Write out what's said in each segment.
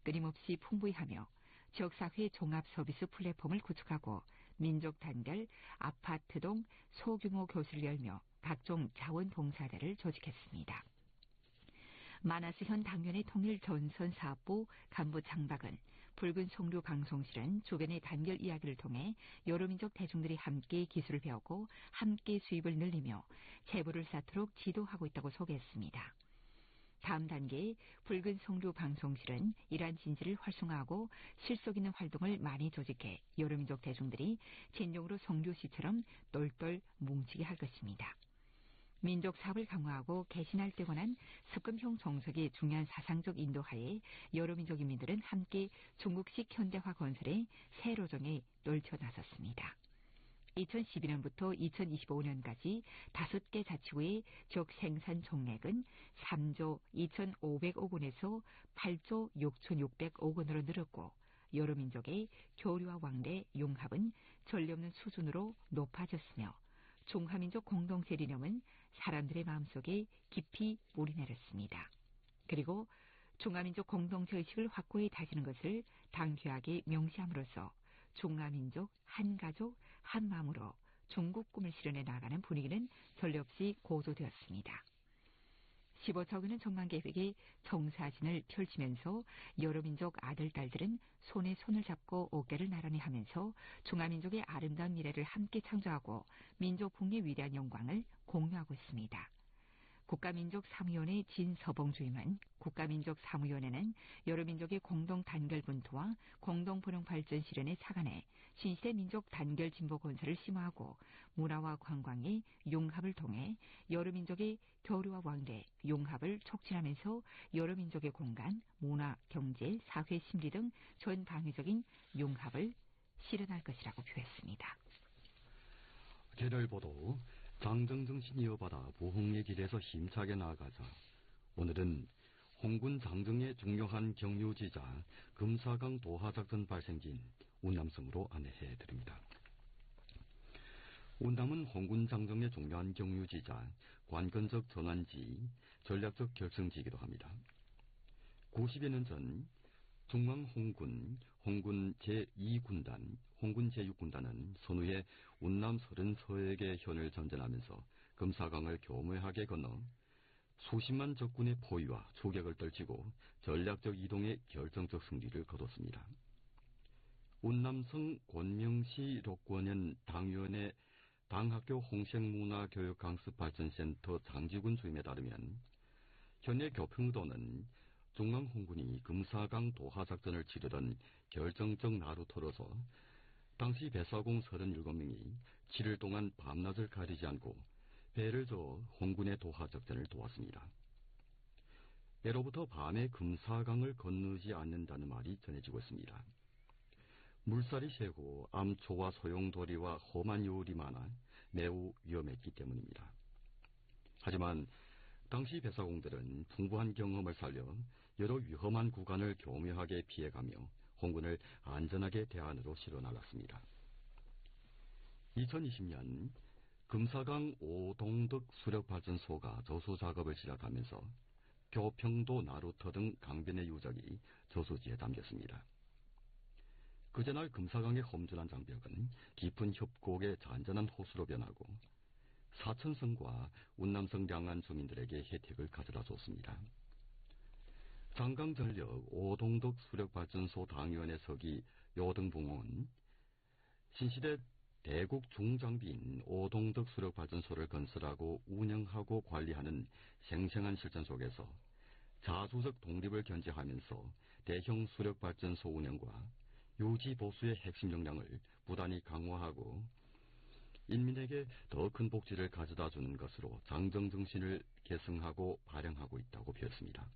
끊임없이 풍부히 하며 지역사회 종합서비스 플랫폼을 구축하고 민족 단결 아파트동 소규모 교실을 열며 각종 자원봉사대를 조직했습니다. 마나스 현 당면의 통일전선사업부 간부 장박은 붉은 송류 방송실은 주변의 단결 이야기를 통해 여로민족 대중들이 함께 기술을 배우고 함께 수입을 늘리며 재벌을 쌓도록 지도하고 있다고 소개했습니다. 다음 단계의 붉은 송류 방송실은 이러한 진지를 활성화하고 실속 있는 활동을 많이 조직해 여로민족 대중들이 진정으로 송류씨처럼 똘똘 뭉치게 할 것입니다. 민족 사업을 강화하고 개신할 때 권한 습금형 정석의 중요한 사상적 인도하에 여로민족 인민들은 함께 중국식 현대화 건설에 새로정에 떨쳐 나섰습니다. 2012년부터 2025년까지 5개 자치구의 지역 생산 총액은 3조 2,500억 원에서 8조 6,600억 원으로 늘었고 여로민족의 교류와 왕래 융합은 전례 없는 수준으로 높아졌으며 중화민족 공동체 리념은 사람들의 마음속에 깊이 뿌리내렸습니다. 그리고 중화민족 공동체 의식을 확고히 다지는 것을 당귀하게 명시함으로써 중화민족 한가족 한마음으로 중국 꿈을 실현해 나가는 분위기는 전례 없이 고조되었습니다. 15척이는 전망계획의 정사진을 펼치면서 여로민족 아들, 딸들은 손에 손을 잡고 어깨를 나란히 하면서 중화민족의 아름다운 미래를 함께 창조하고 민족 풍의 위대한 영광을 공유하고 있습니다. 국가민족사무위원회 진서봉 주임은 국가민족사무위원회는 여로민족의 공동 단결 분투와 공동 번영 발전 실현에 착안해 신시대 민족 단결 진보 건설을 심화하고 문화와 관광의 융합을 통해 여로민족의 교류와 왕래 융합을 촉진하면서 여로민족의 공간, 문화, 경제, 사회, 심리 등 전방위적인 융합을 실현할 것이라고 표했습니다. 계렬보도 장정정신 이어받아 부흥의 길에서 힘차게 나아가자. 오늘은 홍군 장정의 중요한 경유지자 금사강 도하작전 발생지인 운남성으로 안내해드립니다. 운남은 홍군 장정의 중요한 경유지자, 관건적 전환지, 전략적 결승지이기도 합니다. 90여 년 전 중앙 홍군 제2군단, 홍군 제6군단은 선후에 운남 30서역의 현을 전전하면서 금사강을 교묘하게 건너 수십만 적군의 포위와 추격을 떨치고 전략적 이동의 결정적 승리를 거뒀습니다. 운남성 권명시 록권현 당위원회 당학교 홍색문화교육강습발전센터 장지군 주임에 따르면 현재 교평도는 중앙홍군이 금사강 도하작전을 치르던 결정적 나루터로서 당시 배사공 37명이 7일 동안 밤낮을 가리지 않고 배를 저어 홍군의 도하작전을 도왔습니다. 예로부터 밤에 금사강을 건너지 않는다는 말이 전해지고 있습니다. 물살이 세고 암초와 소용돌이와 험한 요울이 많아 매우 위험했기 때문입니다. 하지만 당시 배사공들은 풍부한 경험을 살려 여러 위험한 구간을 교묘하게 피해가며 홍군을 안전하게 대안으로 실어나갔습니다. 2020년 금사강 오동덕 수력발전소가 저수 작업을 시작하면서 교평도 나루터 등 강변의 유적이 저수지에 담겼습니다. 그제날 금사강의 험준한 장벽은 깊은 협곡의 잔잔한 호수로 변하고 사천성과 운남성 양안 주민들에게 혜택을 가져다 줬습니다. 장강전력 오동덕 수력발전소 당위원회 서기 요등붕은 신시대 대국 중장비인 오동덕 수력발전소를 건설하고 운영하고 관리하는 생생한 실전 속에서 자주적 독립을 견지하면서 대형 수력발전소 운영과 유지 보수의 핵심 역량을 부단히 강화하고 인민에게 더 큰 복지를 가져다 주는 것으로 장정정신을 계승하고 발행하고 있다고 표했습니다.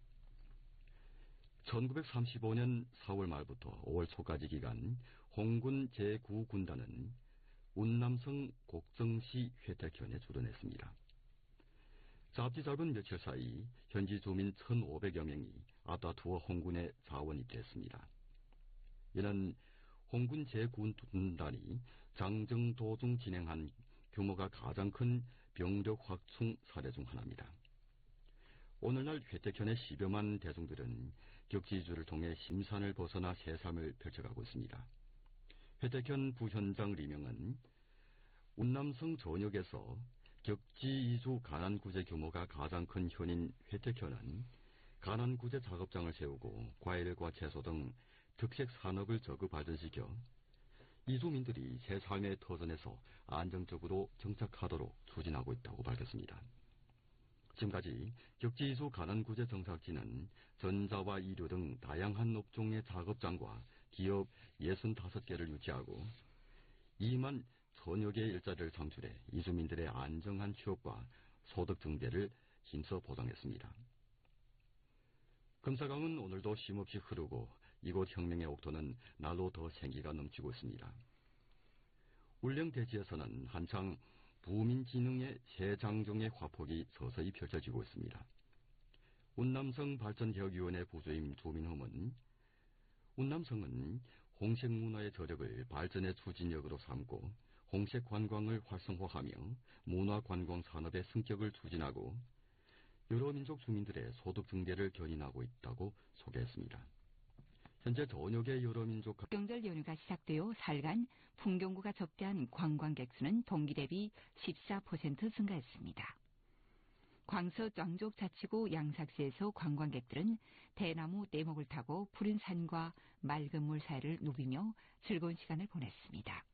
1935년 4월 말부터 5월 초까지 기간 홍군 제9군단은 운남성 곡정시 회택현에 주둔했습니다. 잡지 짧은 며칠 사이 현지 주민 1,500여 명이 아따투어 홍군에 자원 입대했습니다. 이는 홍군 제9군단이 장정 도중 진행한 규모가 가장 큰 병력 확충 사례 중 하나입니다. 오늘날 회택현의 10여만 대중들은 격지이주를 통해 심산을 벗어나 새삼을 펼쳐가고 있습니다. 회택현 부현장 리명은 운남성 전역에서 격지이주 가난구제 규모가 가장 큰 현인 회택현은 가난구제 작업장을 세우고 과일과 채소 등 특색 산업을 적극 발전시켜 이주민들이 새 삶의 터전에서 안정적으로 정착하도록 추진하고 있다고 밝혔습니다. 지금까지 격지이주 가난구제 정착지는 전자와 의료 등 다양한 업종의 작업장과 기업 65개를 유치하고 2만 1000여 개의 일자리를 창출해 이주민들의 안정한 취업과 소득 증대를 힘써 보장했습니다. 금사강은 오늘도 쉼없이 흐르고 이곳 혁명의 옥토는 날로 더 생기가 넘치고 있습니다. 울릉대지에서는 한창 부민진흥의 새 장정의 화폭이 서서히 펼쳐지고 있습니다. 운남성 발전개혁위원회 부주임 조민흠은 운남성은 홍색 문화의 저력을 발전의 추진력으로 삼고 홍색 관광을 활성화하며 문화관광 산업의 승격을 추진하고 여러 민족 주민들의 소득 증대를 견인하고 있다고 소개했습니다. 현재 전역의 여러 민족 국경절 연휴가 시작되어 사흘간 풍경구가 접대한 관광객 수는 동기 대비 14% 증가했습니다. 광서 짱족자치구 양삭시에서 관광객들은 대나무 떼목을 타고 푸른 산과 맑은 물 사이를 누비며 즐거운 시간을 보냈습니다.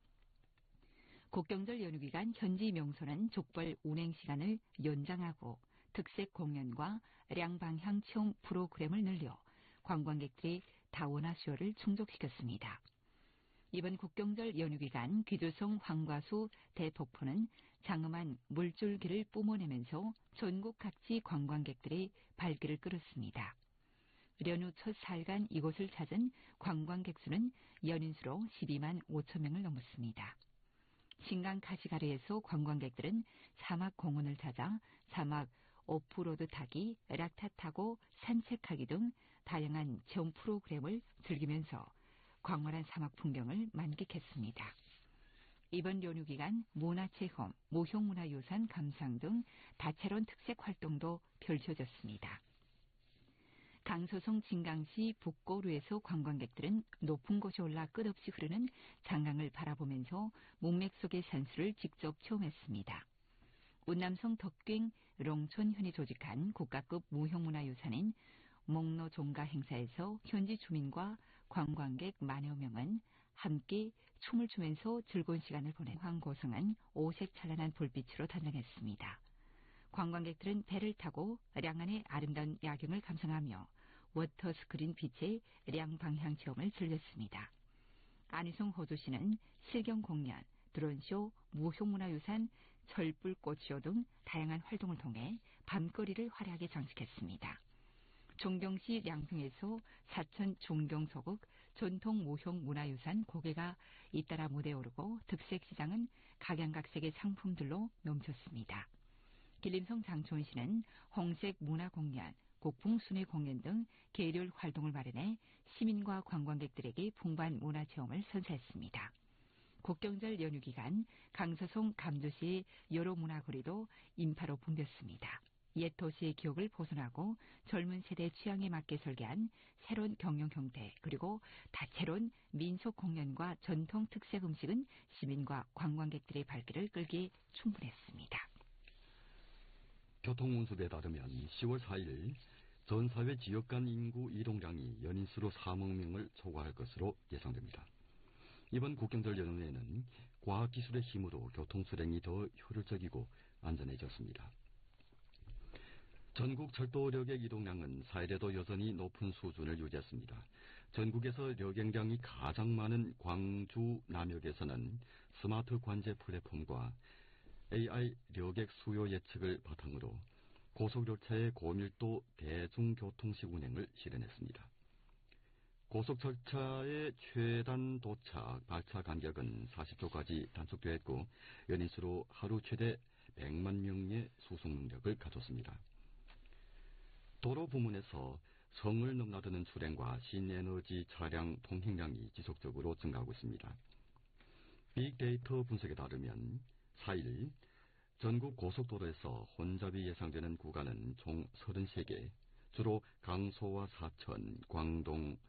국경절 연휴 기간 현지 명소는 족벌 운행 시간을 연장하고 특색 공연과 량방향 체험 프로그램을 늘려 관광객들의 다원화 수요를 충족시켰습니다. 이번 국경절 연휴 기간 귀주성 황과수 대폭포는 장엄한 물줄기를 뿜어내면서 전국 각지 관광객들의 발길을 끌었습니다. 연휴 첫 사흘간 이곳을 찾은 관광객 수는 연인 수로 12만 5천 명을 넘었습니다. 신강 카시가르에서 관광객들은 사막 공원을 찾아 사막 오프로드 타기, 락타 타고 산책하기 등 다양한 체험 프로그램을 즐기면서 광활한 사막 풍경을 만끽했습니다. 이번 연휴 기간 문화체험, 무형문화유산 감상 등 다채로운 특색 활동도 펼쳐졌습니다. 강서성 진강시 북고루에서 관광객들은 높은 곳에 올라 끝없이 흐르는 장강을 바라보면서 문맥 속의 산수를 직접 체험했습니다. 운남성 덕갱 롱촌현이 조직한 국가급 무형문화유산인 목로 종가 행사에서 현지 주민과 관광객 만여 명은 함께 춤을 추면서 즐거운 시간을 보낸 황고성은 오색 찬란한 불빛으로 단장했습니다. 관광객들은 배를 타고 량안의 아름다운 야경을 감상하며 워터스크린 빛의 량방향 체험을 즐겼습니다. 안희성 호주시는 실경 공연, 드론쇼, 무형문화유산, 철불꽃쇼 등 다양한 활동을 통해 밤거리를 화려하게 장식했습니다. 종경시 량평에서 사천 종경서국 전통 무형문화유산 고개가 잇따라 무대에 오르고 득색시장은 각양각색의 상품들로 넘쳤습니다. 길림성 장촌시는 홍색 문화공연, 곡풍순회 공연 등 계율 활동을 마련해 시민과 관광객들에게 풍부한 문화체험을 선사했습니다. 국경절 연휴 기간 강서송 감주시의 여러 문화거리도 인파로 붐볐습니다. 옛 도시의 기억을 보존하고 젊은 세대 취향에 맞게 설계한 새로운 경영 형태 그리고 다채로운 민속 공연과 전통 특색 음식은 시민과 관광객들의 발길을 끌기에 충분했습니다. 교통운수부에 따르면 10월 4일 전 사회 지역 간 인구 이동량이 연인 수로 3억 명을 초과할 것으로 예상됩니다. 이번 국경절 연휴에는 과학기술의 힘으로 교통수행이 더 효율적이고 안전해졌습니다. 전국 철도력의 이동량은 4일에도 여전히 높은 수준을 유지했습니다. 전국에서 력행량이 가장 많은 광주, 남역에서는 스마트 관제 플랫폼과 AI 력액 수요 예측을 바탕으로 고속열차의 고밀도 대중교통식 운행을 실현했습니다. 고속철차의 최단 도착, 발차 간격은 40초까지 단축되었고 연인수로 하루 최대 100만 명의 수송 능력을 갖췄습니다. 도로 부문에서 성을 넘나드는 출행과 신에너지 차량 통행량이 지속적으로 증가하고 있습니다. 빅데이터 분석에 따르면 4일 전국 고속도로에서 혼잡이 예상되는 구간은 총 33개, 주로 강서와 사천, 광동,